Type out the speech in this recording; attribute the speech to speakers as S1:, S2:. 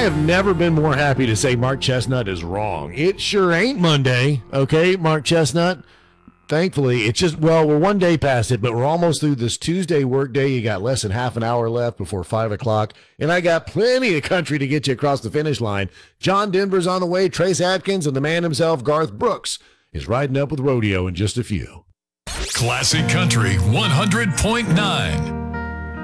S1: have never been more happy to say Mark Chestnut is wrong. It sure ain't Monday, okay, Mark Chestnut? Thankfully, it's just, well, we're one day past it, but we're almost through this Tuesday workday. You got less than half an hour left before 5 o'clock, and I got plenty of country to get you across the finish line. John Denver's on the way. Trace Atkins and the man himself, Garth Brooks, is riding up with rodeo in just a few.
S2: Classic Country 100.9.